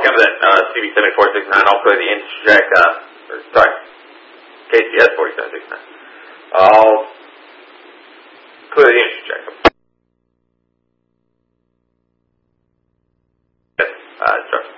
again with that CB7469. I'll clear the intercheck, KCS 4769. I'll clear the intercheck. Yes,